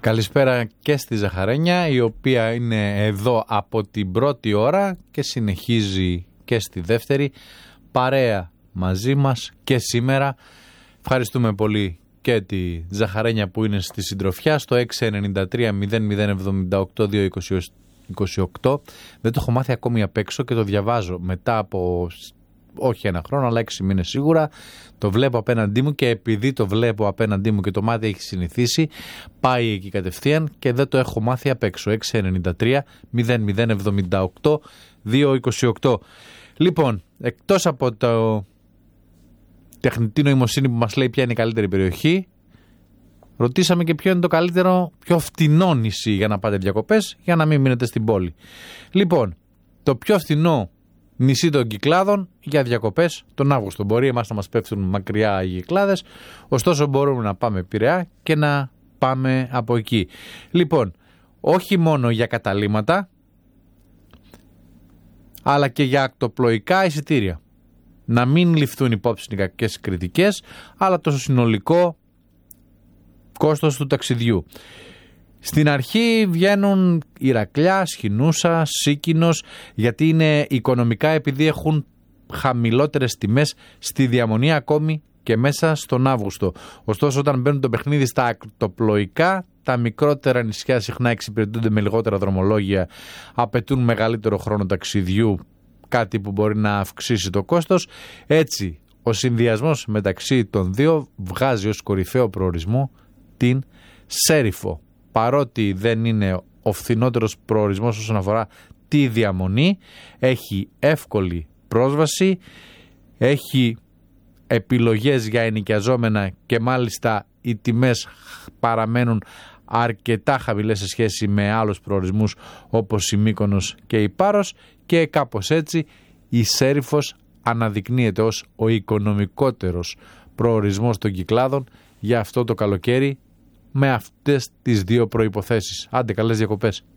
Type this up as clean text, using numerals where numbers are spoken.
Καλησπέρα και στη Ζαχαρένια, η οποία είναι εδώ από την πρώτη ώρα και συνεχίζει και στη δεύτερη, παρέα μαζί μας και σήμερα. Ευχαριστούμε πολύ και τη Ζαχαρένια που είναι στη συντροφιά στο 693 0078 228. Δεν το έχω μάθει ακόμη απ' έξω και το διαβάζω μετά από όχι ένα χρόνο αλλά 6 μήνες σίγουρα. Το βλέπω απέναντί μου και επειδή το βλέπω απέναντί μου και το μάτι έχει συνηθίσει, πάει εκεί κατευθείαν και δεν το έχω μάθει απ' έξω. 693 0078 228. Λοιπόν, εκτός από το τεχνητή νοημοσύνη που μας λέει ποια είναι η καλύτερη περιοχή, ρωτήσαμε και ποιο είναι το καλύτερο, πιο φτηνό νησί για να πάτε διακοπές, για να μην μείνετε στην πόλη. Λοιπόν, το πιο φτηνό νησί των Κυκλάδων για διακοπές τον Αύγουστο. Μπορεί εμάς να μας πέφτουν μακριά οι Κυκλάδες, ωστόσο μπορούμε να πάμε Πειραιά και να πάμε από εκεί. Λοιπόν, όχι μόνο για καταλύματα, αλλά και για ακτοπλοϊκά εισιτήρια. Να μην ληφθούν υπόψη οι κακές κριτικές, αλλά το συνολικό κόστος του ταξιδιού. Στην αρχή βγαίνουν Ηρακλιά, Σχοινούσα, Σίκινος, γιατί είναι οικονομικά, επειδή έχουν χαμηλότερες τιμές στη διαμονή ακόμη και μέσα στον Αύγουστο. Ωστόσο, όταν μπαίνουν το παιχνίδι στα ακτοπλοϊκά, τα μικρότερα νησιά συχνά εξυπηρετούνται με λιγότερα δρομολόγια, απαιτούν μεγαλύτερο χρόνο ταξιδιού, κάτι που μπορεί να αυξήσει το κόστος. Έτσι, ο συνδυασμός μεταξύ των δύο βγάζει ως κορυφαίο προορισμό την Σέριφο. Παρότι δεν είναι ο φθηνότερος προορισμός όσον αφορά τη διαμονή, έχει εύκολη πρόσβαση, έχει επιλογές για ενοικιαζόμενα και μάλιστα οι τιμές παραμένουν αρκετά χαμηλές σε σχέση με άλλους προορισμούς όπως η Μύκονος και η Πάρος, και κάπως έτσι η Σέριφος αναδεικνύεται ως ο οικονομικότερος προορισμός των Κυκλάδων για αυτό το καλοκαίρι, με αυτές τις δύο προϋποθέσεις. Άντε, καλές διακοπές.